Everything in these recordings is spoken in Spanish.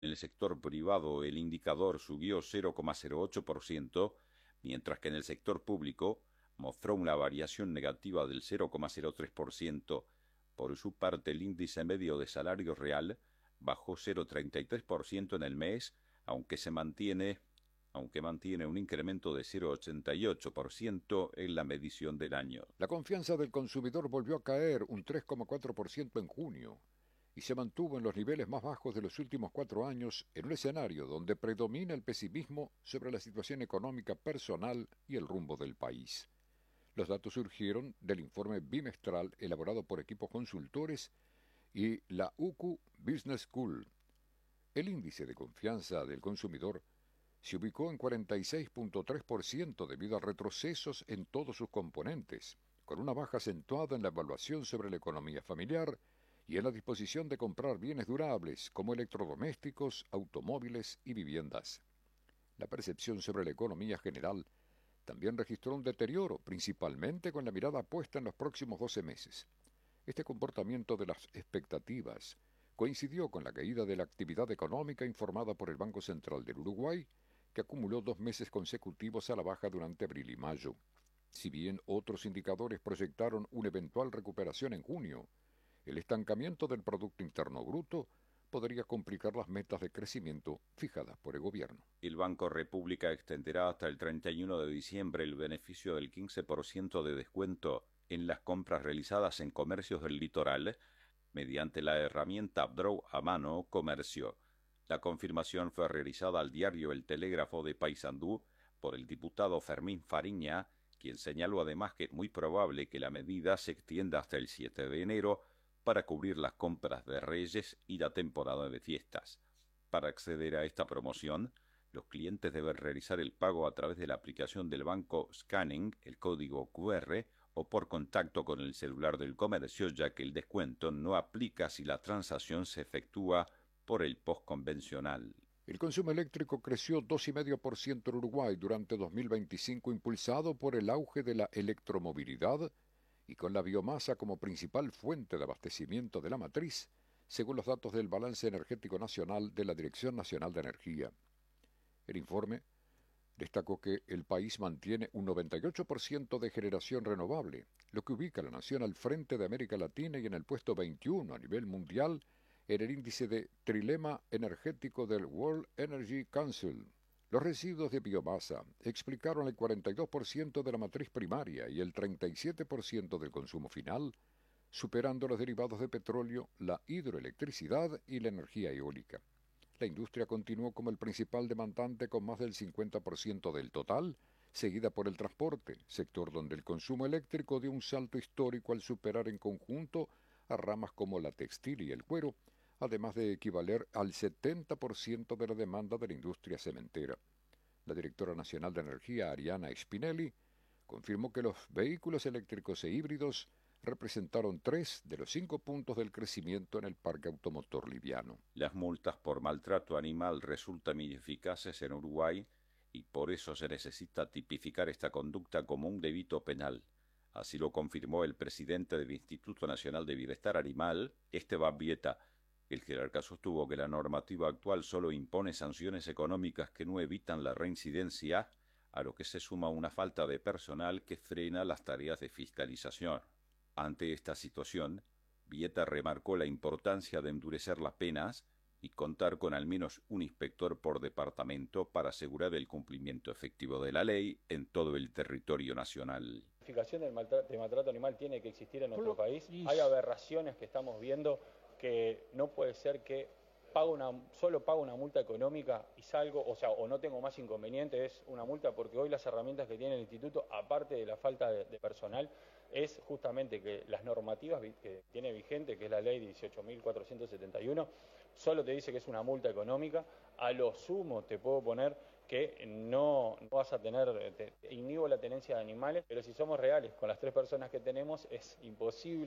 En el sector privado el indicador subió 0,08%, mientras que en el sector público mostró una variación negativa del 0,03%. Por su parte, el índice medio de salario real bajó 0,33% en el mes, aunque mantiene un incremento de 0,88% en la medición del año. La confianza del consumidor volvió a caer un 3,4% en junio y se mantuvo en los niveles más bajos de los últimos 4 años en un escenario donde predomina el pesimismo sobre la situación económica personal y el rumbo del país. Los datos surgieron del informe bimestral elaborado por equipos consultores y la UQ Business School. El índice de confianza del consumidor se ubicó en 46,3% debido a retrocesos en todos sus componentes, con una baja acentuada en la evaluación sobre la economía familiar y en la disposición de comprar bienes durables como electrodomésticos, automóviles y viviendas. La percepción sobre la economía general también registró un deterioro, principalmente con la mirada puesta en los próximos 12 meses. Este comportamiento de las expectativas coincidió con la caída de la actividad económica informada por el Banco Central del Uruguay, que acumuló 2 meses consecutivos a la baja durante abril y mayo. Si bien otros indicadores proyectaron una eventual recuperación en junio, el estancamiento del Producto Interno Bruto podría complicar las metas de crecimiento fijadas por el gobierno. El Banco República extenderá hasta el 31 de diciembre el beneficio del 15% de descuento en las compras realizadas en comercios del litoral mediante la herramienta Draw a Mano Comercio. La confirmación fue realizada al diario El Telégrafo de Paysandú por el diputado Fermín Fariña, quien señaló además que es muy probable que la medida se extienda hasta el 7 de enero para cubrir las compras de Reyes y la temporada de fiestas. Para acceder a esta promoción, los clientes deben realizar el pago a través de la aplicación del banco Scanning, el código QR, o por contacto con el celular del comercio, ya que el descuento no aplica si la transacción se efectúa por el post convencional. El consumo eléctrico creció 2,5% en Uruguay durante 2025, impulsado por el auge de la electromovilidad y con la biomasa como principal fuente de abastecimiento de la matriz, según los datos del Balance Energético Nacional de la Dirección Nacional de Energía. El informe destacó que el país mantiene un 98% de generación renovable, lo que ubica a la nación al frente de América Latina y en el puesto 21 a nivel mundial en el índice de trilema energético del World Energy Council. Los residuos de biomasa explicaron el 42% de la matriz primaria y el 37% del consumo final, superando los derivados de petróleo, la hidroelectricidad y la energía eólica. La industria continuó como el principal demandante con más del 50% del total, seguida por el transporte, sector donde el consumo eléctrico dio un salto histórico al superar en conjunto a ramas como la textil y el cuero, además de equivaler al 70% de la demanda de la industria cementera. La directora nacional de Energía, Ariana Spinelli, confirmó que los vehículos eléctricos e híbridos representaron 3 de los 5 puntos del crecimiento en el parque automotor liviano. Las multas por maltrato animal resultan ineficaces en Uruguay y por eso se necesita tipificar esta conducta como un delito penal. Así lo confirmó el presidente del Instituto Nacional de Bienestar Animal, Esteban Vieta. El jerarca sostuvo que la normativa actual solo impone sanciones económicas que no evitan la reincidencia, a lo que se suma una falta de personal que frena las tareas de fiscalización. Ante esta situación, Vieta remarcó la importancia de endurecer las penas y contar con al menos un inspector por departamento para asegurar el cumplimiento efectivo de la ley en todo el territorio nacional. La tipificación del maltrato animal tiene que existir en nuestro país. Hay aberraciones que estamos viendo que no puede ser que solo pago una multa económica y salgo, o no tengo más inconveniente, es una multa, porque hoy las herramientas que tiene el instituto, aparte de la falta de personal, es justamente que las normativas que tiene vigente, que es la ley 18.471, solo te dice que es una multa económica. A lo sumo te puedo poner que no vas a tener, inhibo la tenencia de animales, pero si somos reales con las 3 personas que tenemos, es imposible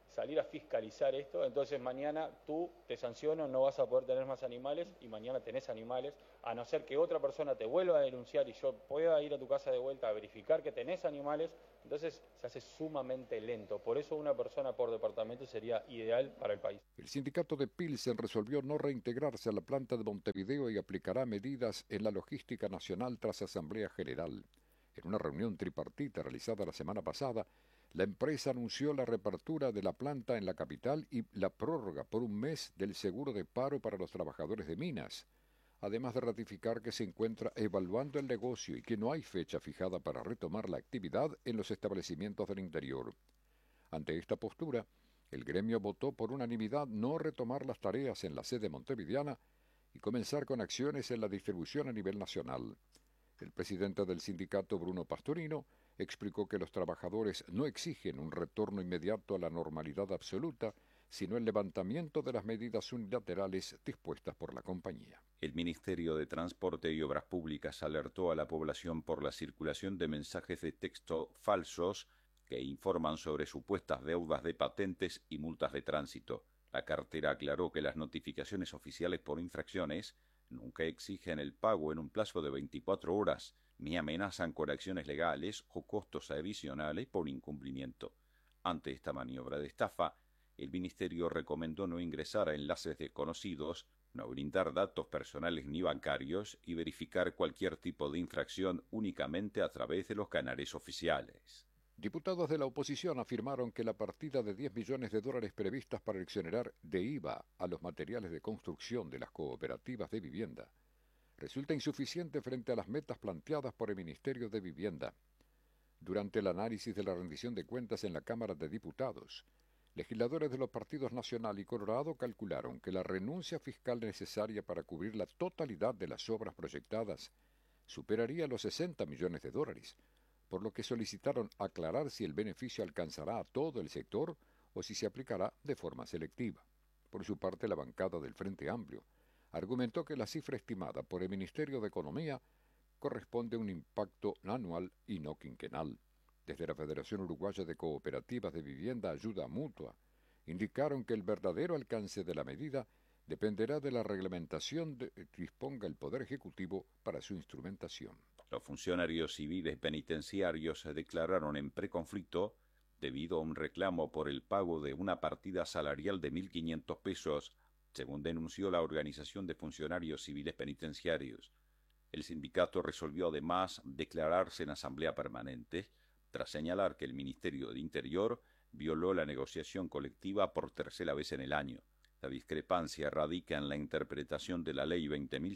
salir a fiscalizar esto, entonces mañana tú te sanciono, no vas a poder tener más animales y mañana tenés animales, a no ser que otra persona te vuelva a denunciar y yo pueda ir a tu casa de vuelta a verificar que tenés animales, entonces se hace sumamente lento. Por eso una persona por departamento sería ideal para el país. El sindicato de Pilsen resolvió no reintegrarse a la planta de Montevideo y aplicará medidas en la logística nacional tras Asamblea General. En una reunión tripartita realizada la semana pasada, la empresa anunció la reapertura de la planta en la capital y la prórroga por un mes del seguro de paro para los trabajadores de minas, además de ratificar que se encuentra evaluando el negocio y que no hay fecha fijada para retomar la actividad en los establecimientos del interior. Ante esta postura, el gremio votó por unanimidad no retomar las tareas en la sede montevideana y comenzar con acciones en la distribución a nivel nacional. El presidente del sindicato, Bruno Pastorino, explicó que los trabajadores no exigen un retorno inmediato a la normalidad absoluta, sino el levantamiento de las medidas unilaterales dispuestas por la compañía. El Ministerio de Transporte y Obras Públicas alertó a la población por la circulación de mensajes de texto falsos que informan sobre supuestas deudas de patentes y multas de tránsito. La cartera aclaró que las notificaciones oficiales por infracciones nunca exigen el pago en un plazo de 24 horas, ni amenazan con acciones legales o costos adicionales por incumplimiento. Ante esta maniobra de estafa, el Ministerio recomendó no ingresar a enlaces desconocidos, no brindar datos personales ni bancarios y verificar cualquier tipo de infracción únicamente a través de los canales oficiales. Diputados de la oposición afirmaron que la partida de 10 millones de dólares previstas para exonerar de IVA a los materiales de construcción de las cooperativas de vivienda resulta insuficiente frente a las metas planteadas por el Ministerio de Vivienda. Durante el análisis de la rendición de cuentas en la Cámara de Diputados, legisladores de los partidos Nacional y Colorado calcularon que la renuncia fiscal necesaria para cubrir la totalidad de las obras proyectadas superaría los 60 millones de dólares, por lo que solicitaron aclarar si el beneficio alcanzará a todo el sector o si se aplicará de forma selectiva. Por su parte, la bancada del Frente Amplio argumentó que la cifra estimada por el Ministerio de Economía corresponde a un impacto anual y no quinquenal. Desde la Federación Uruguaya de Cooperativas de Vivienda Ayuda Mutua, indicaron que el verdadero alcance de la medida dependerá de la reglamentación que disponga el Poder Ejecutivo para su instrumentación. Los funcionarios civiles penitenciarios se declararon en preconflicto debido a un reclamo por el pago de una partida salarial de 1.500 pesos, según denunció la Organización de Funcionarios Civiles Penitenciarios. El sindicato resolvió además declararse en asamblea permanente, tras señalar que el Ministerio del Interior violó la negociación colectiva por tercera vez en el año. La discrepancia radica en la interpretación de la Ley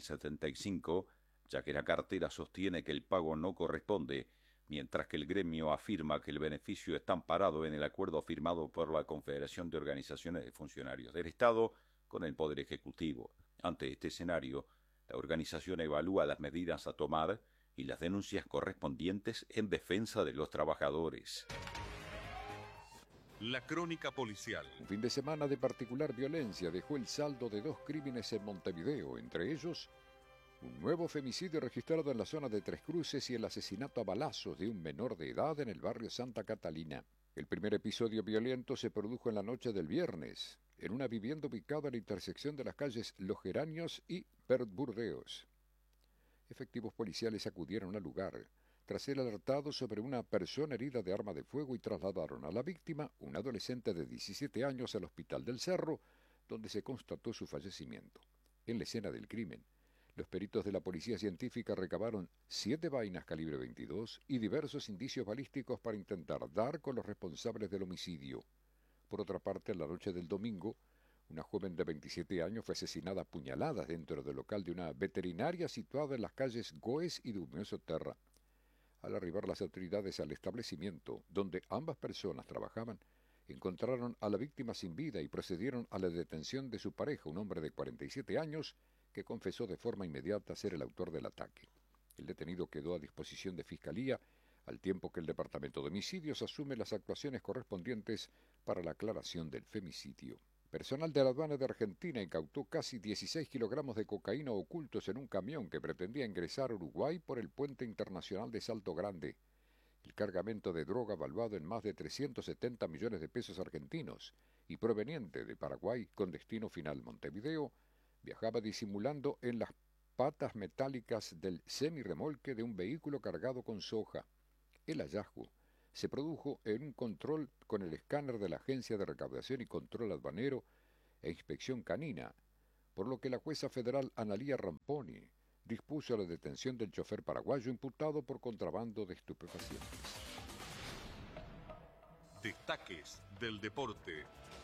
20.075, ya que la cartera sostiene que el pago no corresponde, mientras que el gremio afirma que el beneficio está amparado en el acuerdo firmado por la Confederación de Organizaciones de Funcionarios del Estado con el Poder Ejecutivo. Ante este escenario, la organización evalúa las medidas a tomar y las denuncias correspondientes en defensa de los trabajadores. La crónica policial. Un fin de semana de particular violencia dejó el saldo de 2 crímenes en Montevideo, entre ellos un nuevo femicidio registrado en la zona de Tres Cruces y el asesinato a balazos de un menor de edad en el barrio Santa Catalina. El primer episodio violento se produjo en la noche del viernes, en una vivienda ubicada en la intersección de las calles Los Geranios y Bert Burdeos. Efectivos policiales acudieron al lugar tras ser alertados sobre una persona herida de arma de fuego y trasladaron a la víctima, un adolescente de 17 años, al Hospital del Cerro, donde se constató su fallecimiento. En la escena del crimen, los peritos de la policía científica recabaron 7 vainas calibre 22 y diversos indicios balísticos para intentar dar con los responsables del homicidio. Por otra parte, en la noche del domingo, una joven de 27 años fue asesinada a puñaladas dentro del local de una veterinaria situada en las calles Goes y Dumioso Terra. Al arribar las autoridades al establecimiento, donde ambas personas trabajaban, encontraron a la víctima sin vida y procedieron a la detención de su pareja, un hombre de 47 años, que confesó de forma inmediata ser el autor del ataque. El detenido quedó a disposición de Fiscalía, al tiempo que el Departamento de Homicidios asume las actuaciones correspondientes para la aclaración del femicidio. Personal de la aduana de Argentina incautó casi 16 kilogramos de cocaína ocultos en un camión que pretendía ingresar a Uruguay por el puente internacional de Salto Grande. El cargamento de droga valuado en más de 370 millones de pesos argentinos y proveniente de Paraguay con destino final Montevideo, viajaba disimulando en las patas metálicas del semirremolque de un vehículo cargado con soja. El hallazgo se produjo en un control con el escáner de la Agencia de Recaudación y Control Aduanero e Inspección Canina, por lo que la jueza federal Analía Ramponi dispuso la detención del chofer paraguayo imputado por contrabando de estupefacientes. Destaques del deporte.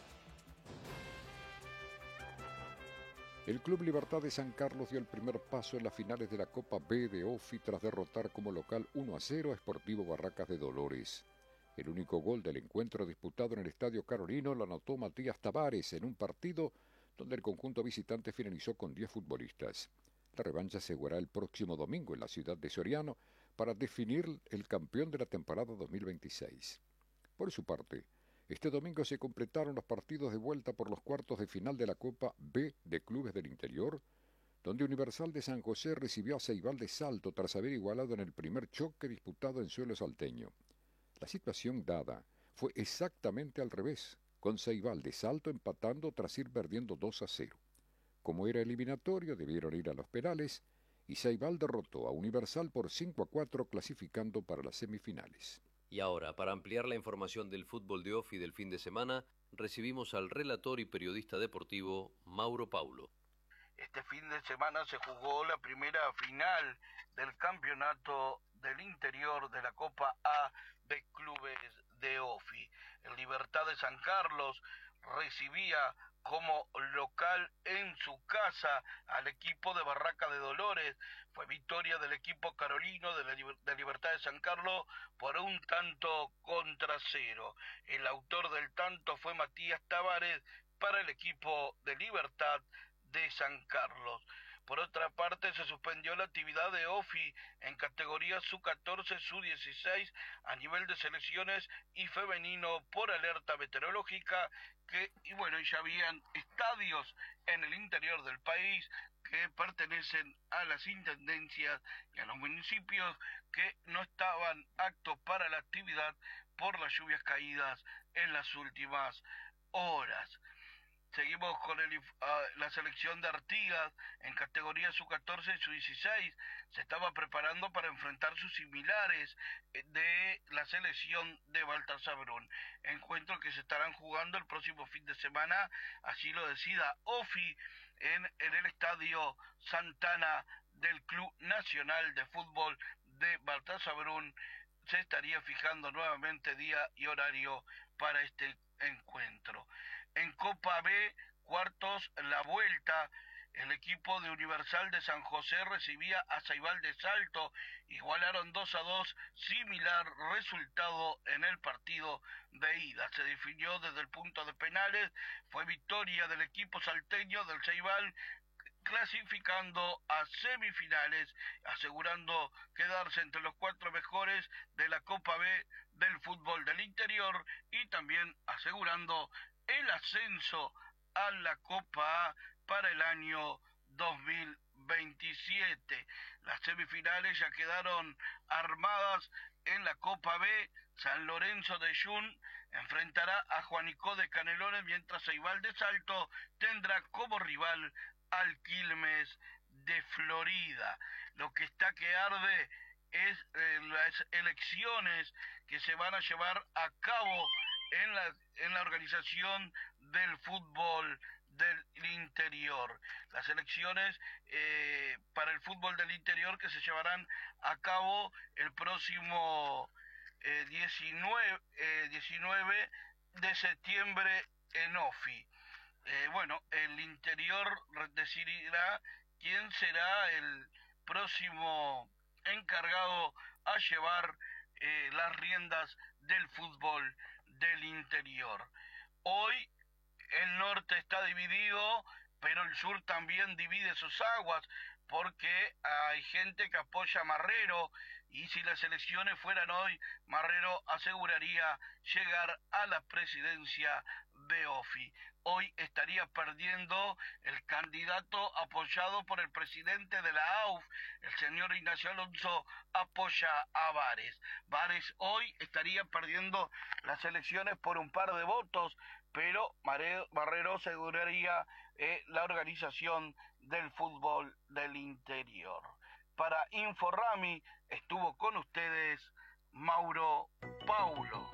El Club Libertad de San Carlos dio el primer paso en las finales de la Copa B de OFI tras derrotar como local 1-0 a Sportivo Barracas de Dolores. El único gol del encuentro disputado en el Estadio Carolino lo anotó Matías Tavares en un partido donde el conjunto visitante finalizó con 10 futbolistas. La revancha se jugará el próximo domingo en la ciudad de Soriano para definir el campeón de la temporada 2026. Por su parte, este domingo se completaron los partidos de vuelta por los cuartos de final de la Copa B de Clubes del Interior, donde Universal de San José recibió a Ceibal de Salto tras haber igualado en el primer choque disputado en suelo salteño. La situación dada fue exactamente al revés, con Ceibal de Salto empatando tras ir perdiendo 2-0. Como era eliminatorio, debieron ir a los penales y Ceibal derrotó a Universal por 5-4, clasificando para las semifinales. Y ahora, para ampliar la información del fútbol de OFI del fin de semana, recibimos al relator y periodista deportivo Mauro Paulo. Este fin de semana se jugó la primera final del campeonato del interior de la Copa A de Clubes de OFI. El Libertad de San Carlos recibía como local en su casa al equipo de Barraca de Dolores. Fue victoria del equipo carolino de Libertad de San Carlos por 1-0. El autor del tanto fue Matías Tavares para el equipo de Libertad de San Carlos. Por otra parte, se suspendió la actividad de OFI en categorías Sub-14, Sub-16 a nivel de selecciones y femenino por alerta meteorológica y ya habían estadios en el interior del país que pertenecen a las intendencias y a los municipios que no estaban aptos para la actividad por las lluvias caídas en las últimas horas. Seguimos con la selección de Artigas en categoría Sub-14 y Sub-16. Se estaba preparando para enfrentar sus similares de la selección de Baltasar Brun. Encuentros que se estarán jugando el próximo fin de semana, así lo decida OFI, en el Estadio Santana del Club Nacional de Fútbol de Baltasar Brun. Se estaría fijando nuevamente día y horario para este encuentro. En Copa B, cuartos, la vuelta, el equipo de Universal de San José recibía a Ceibal de Salto, igualaron 2-2, similar resultado en el partido de ida. Se definió desde el punto de penales, fue victoria del equipo salteño del Ceibal, clasificando a semifinales, asegurando quedarse entre los 4 mejores de la Copa B del fútbol del interior y también asegurando el ascenso a la Copa A para el año 2027. Las semifinales ya quedaron armadas en la Copa B. San Lorenzo de Yun enfrentará a Juanico de Canelones, mientras Ceibal de Salto tendrá como rival al Quilmes de Florida. Lo que está que arde es las elecciones que se van a llevar a cabo en la organización del fútbol del interior. Las elecciones para el fútbol del interior que se llevarán a cabo el próximo 19 de septiembre en OFI. El interior decidirá quién será el próximo encargado a llevar las riendas del fútbol del interior. Hoy el norte está dividido, pero el sur también divide sus aguas, porque hay gente que apoya a Marrero, y si las elecciones fueran hoy, Marrero aseguraría llegar a la presidencia de OFI. Hoy estaría perdiendo el candidato apoyado por el presidente de la AUF, el señor Ignacio Alonso, apoya a Bares. Bares hoy estaría perdiendo las elecciones por un par de votos, pero Barrero aseguraría la organización del fútbol del interior. Para Inforrami estuvo con ustedes Mauro Paulo.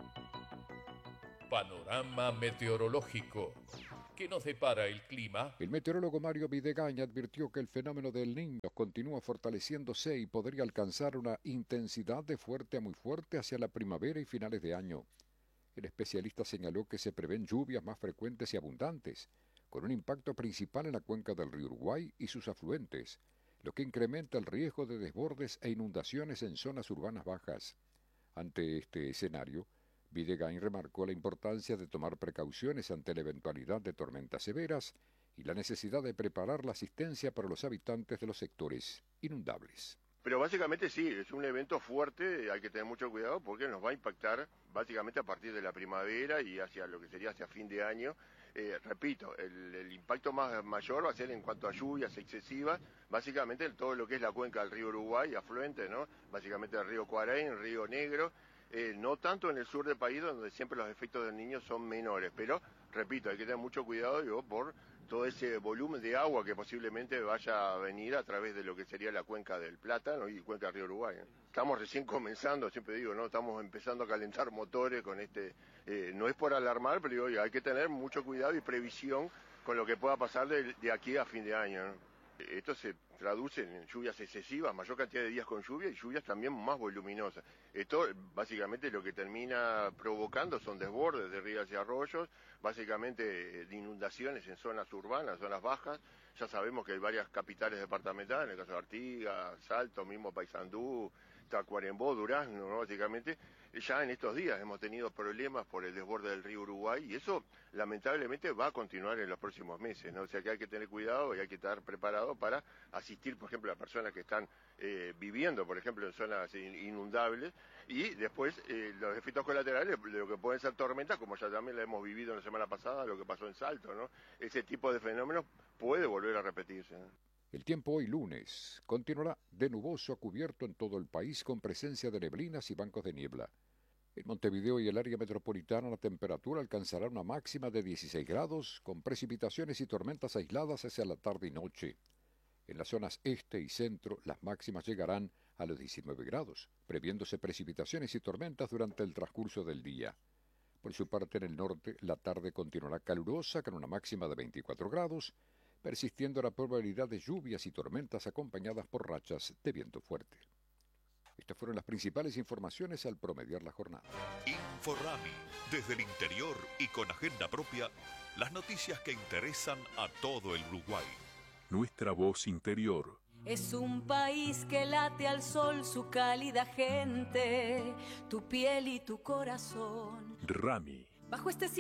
Panorama meteorológico. ¿Qué nos depara el clima? El meteorólogo Mario Videgain advirtió que el fenómeno del Niño continúa fortaleciéndose y podría alcanzar una intensidad de fuerte a muy fuerte hacia la primavera y finales de año. El especialista señaló que se prevén lluvias más frecuentes y abundantes, con un impacto principal en la cuenca del río Uruguay y sus afluentes, lo que incrementa el riesgo de desbordes e inundaciones en zonas urbanas bajas. Ante este escenario, Videgain remarcó la importancia de tomar precauciones ante la eventualidad de tormentas severas y la necesidad de preparar la asistencia para los habitantes de los sectores inundables. Pero básicamente sí, es un evento fuerte, hay que tener mucho cuidado porque nos va a impactar básicamente a partir de la primavera y hacia lo que sería hacia fin de año. Repito, el impacto mayor va a ser en cuanto a lluvias excesivas, básicamente en todo lo que es la cuenca del río Uruguay, afluente, ¿no? Básicamente el río Cuarén, el río Negro, no tanto en el sur del país donde siempre los efectos del Niño son menores, pero repito, hay que tener mucho cuidado por todo ese volumen de agua que posiblemente vaya a venir a través de lo que sería la cuenca del Plata, ¿no? Y cuenca del río Uruguay, ¿no? Estamos recién comenzando, siempre digo, ¿no? Estamos empezando a calentar motores con no es por alarmar, pero digo, hay que tener mucho cuidado y previsión con lo que pueda pasar de aquí a fin de año, ¿no? Esto se traduce en lluvias excesivas, mayor cantidad de días con lluvia y lluvias también más voluminosas. Esto básicamente lo que termina provocando son desbordes de ríos y arroyos, básicamente de inundaciones en zonas urbanas, zonas bajas. Ya sabemos que hay varias capitales departamentales, en el caso de Artigas, Salto, mismo Paysandú, Tacuarembó, Durazno, ¿no? Básicamente, ya en estos días hemos tenido problemas por el desborde del río Uruguay y eso lamentablemente va a continuar en los próximos meses, ¿no? O sea que hay que tener cuidado y hay que estar preparado para asistir, por ejemplo, a personas que están viviendo, por ejemplo, en zonas inundables y después los efectos colaterales de lo que pueden ser tormentas, como ya también la hemos vivido la semana pasada, lo que pasó en Salto, ¿no? Ese tipo de fenómenos puede volver a repetirse, ¿no? El tiempo hoy lunes continuará de nuboso a cubierto en todo el país con presencia de neblinas y bancos de niebla. En Montevideo y el área metropolitana la temperatura alcanzará una máxima de 16 grados con precipitaciones y tormentas aisladas hacia la tarde y noche. En las zonas este y centro las máximas llegarán a los 19 grados, previéndose precipitaciones y tormentas durante el transcurso del día. Por su parte en el norte la tarde continuará calurosa con una máxima de 24 grados, persistiendo la probabilidad de lluvias y tormentas acompañadas por rachas de viento fuerte. Estas fueron las principales informaciones al promediar la jornada. Inforrami, desde el interior y con agenda propia, las noticias que interesan a todo el Uruguay. Nuestra voz interior. Es un país que late al sol su cálida gente, tu piel y tu corazón. Rami. Bajo este cielo